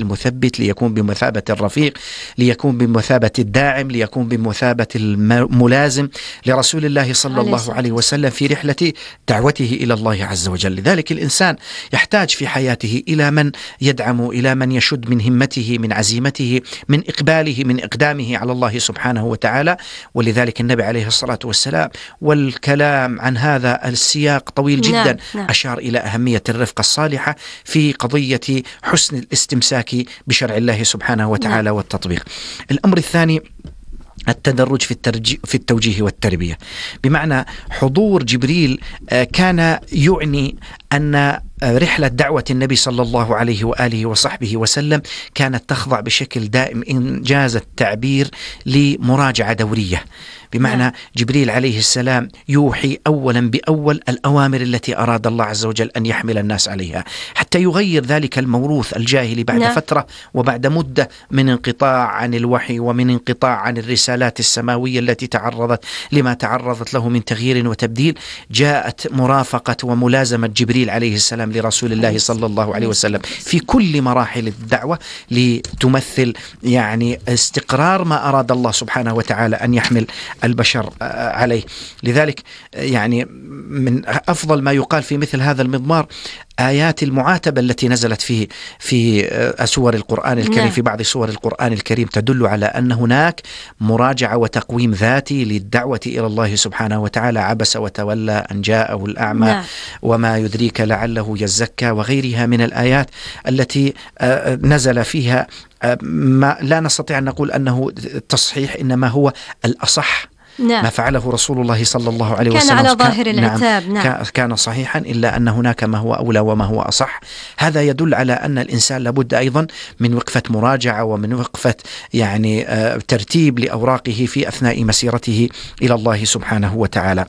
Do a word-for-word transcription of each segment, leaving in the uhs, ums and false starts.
المثبت، ليكون بمثابة الرفيق، ليكون بمثابة الداعم، ليكون بمثابة الملازم لرسول الله صلى الله عليه وسلم في رحلة دعوته إلى الله عز وجل. لذلك الإنسان يحتاج في حياته إلى من يدعم، إلى من يشد من همته، من عزيمته، من إقباله، من إقدامه على الله سبحانه وتعالى. ولذلك النبي عليه الصلاة والسلام، والكلام عن هذا السياق طويل جدا، نعم. نعم. أشار إلى أهمية الرفقة الصالحة في قضية حسن الاستمساك بشرع الله سبحانه وتعالى، نعم. والتطبيق. الأمر الثاني التدرج في في التوجيه والتربية، بمعنى حضور جبريل كان يعني أن رحلة دعوة النبي صلى الله عليه وآله وصحبه وسلم كانت تخضع بشكل دائم إنجاز التعبير لمراجعة دورية، بمعنى نعم. جبريل عليه السلام يوحي أولا بأول الأوامر التي أراد الله عز وجل أن يحمل الناس عليها، حتى يغير ذلك الموروث الجاهلي بعد نعم. فترة وبعد مدة من انقطاع عن الوحي ومن انقطاع عن الرسالات السماوية التي تعرضت لما تعرضت له من تغيير وتبديل. جاءت مرافقة وملازمة جبريل عليه السلام لرسول الله صلى الله عليه وسلم في كل مراحل الدعوة، لتمثل يعني استقرار ما أراد الله سبحانه وتعالى أن يحمل البشر عليه. لذلك يعني من أفضل ما يقال في مثل هذا المضمار آيات المعاتبة التي نزلت في في سور القرآن الكريم، في بعض سور القرآن الكريم، تدل على أن هناك مراجعة وتقويم ذاتي للدعوة إلى الله سبحانه وتعالى. عبس وتولى أن جاءه الأعمى نعم. وما يدريك لعله يزكى، وغيرها من الآيات التي نزل فيها ما لا نستطيع أن نقول أنه تصحيح، إنما هو الأصح نعم. ما فعله رسول الله صلى الله عليه كان وسلم على ظاهر العتاب نعم. نعم. كان صحيحا، إلا أن هناك ما هو أولى وما هو أصح. هذا يدل على أن الإنسان لابد أيضا من وقفة مراجعة ومن وقفة يعني ترتيب لأوراقه في أثناء مسيرته إلى الله سبحانه وتعالى.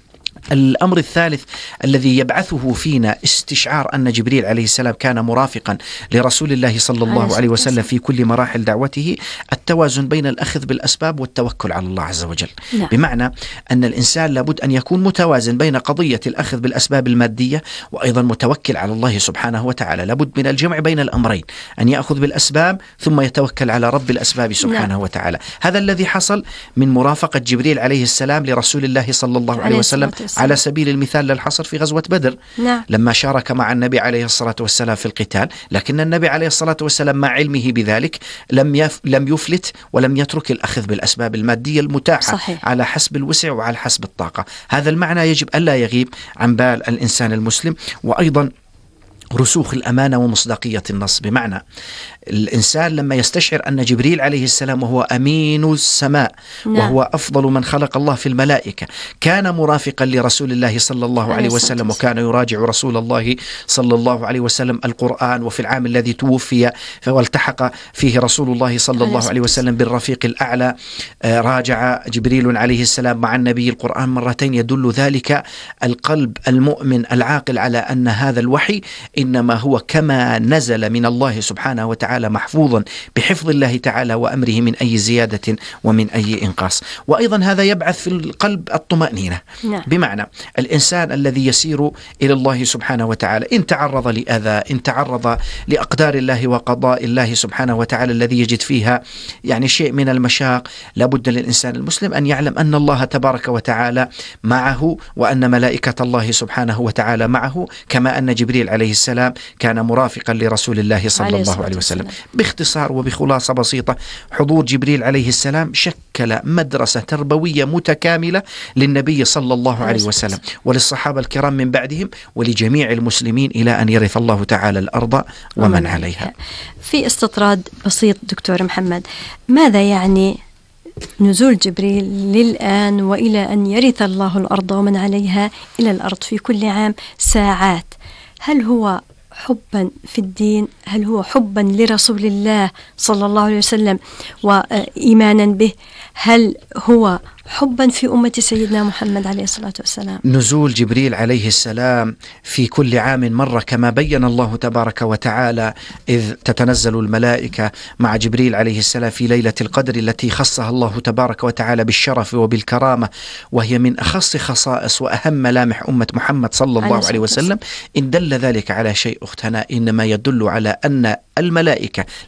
الأمر الثالث الذي يبعثه فينا استشعار أن جبريل عليه السلام كان مرافقا لرسول الله صلى الله عليه وسلم في كل مراحل دعوته، التوازن بين الأخذ بالأسباب والتوكل على الله عز وجل. لا. بمعنى أن الإنسان لابد أن يكون متوازن بين قضية الأخذ بالأسباب المادية وأيضا متوكل على الله سبحانه وتعالى. لابد من الجمع بين الأمرين، أن يأخذ بالأسباب ثم يتوكل على رب الأسباب سبحانه لا. وتعالى. هذا الذي حصل من مرافقة جبريل عليه السلام لرسول الله صلى الله عليه وسلم على سبيل المثال للحصر في غزوة بدر نعم. لما شارك مع النبي عليه الصلاة والسلام في القتال، لكن النبي عليه الصلاة والسلام مع علمه بذلك لم يف لم يفلت ولم يترك الأخذ بالأسباب المادية المتاحة صحيح. على حسب الوسع وعلى حسب الطاقة. هذا المعنى يجب ألا يغيب عن بال الإنسان المسلم. وأيضا رسوخ الأمانة ومصداقية النص، بمعنى الإنسان لما يستشعر أن جبريل عليه السلام وهو أمين السماء نعم. وهو أفضل من خلق الله في الملائكة، كان مرافقا لرسول الله صلى الله عليه وسلم، وكان يراجع رسول الله صلى الله عليه وسلم القرآن. وفي العام الذي توفي والتحق فيه رسول الله صلى الله عليه وسلم بالرفيق الأعلى، راجع جبريل عليه السلام مع النبي القرآن مرتين. يدل ذلك القلب المؤمن العاقل على أن هذا الوحي إنما هو كما نزل من الله سبحانه وتعالى محفوظا بحفظ الله تعالى وأمره من أي زيادة ومن أي إنقاص. وأيضا هذا يبعث في القلب الطمأنينة نعم. بمعنى الإنسان الذي يسير إلى الله سبحانه وتعالى إن تعرض لأذى، إن تعرض لأقدار الله وقضاء الله سبحانه وتعالى الذي يجد فيها يعني شيء من المشاق، لابد للإنسان المسلم أن يعلم أن الله تبارك وتعالى معه، وأن ملائكة الله سبحانه وتعالى معه، كما أن جبريل عليه السلام كان مرافقا لرسول الله صلى الله عليه وسلم. باختصار وبخلاصة بسيطة، حضور جبريل عليه السلام شكل مدرسة تربوية متكاملة للنبي صلى الله عليه وسلم وللصحابة الكرام من بعدهم ولجميع المسلمين إلى أن يرث الله تعالى الأرض ومن عليها. في استطراد بسيط دكتور محمد، ماذا يعني نزول جبريل للآن وإلى أن يرث الله الأرض ومن عليها إلى الأرض في كل عام ساعات؟ هل هو حبا في الدين؟ هل هو حبا لرسول الله صلى الله عليه وسلم وإيمانا به؟ هل هو حبا في أمة سيدنا محمد عليه الصلاة والسلام؟ نزول جبريل عليه السلام في كل عام مرة، كما بين الله تبارك وتعالى إذ تتنزل الملائكة مع جبريل عليه السلام في ليلة القدر التي خصها الله تبارك وتعالى بالشرف وبالكرامة، وهي من أخص خصائص وأهم ملامح أمة محمد صلى الله عليه وسلم. إن دل ذلك على شيء أختنا، إنما يدل على أن الملائكة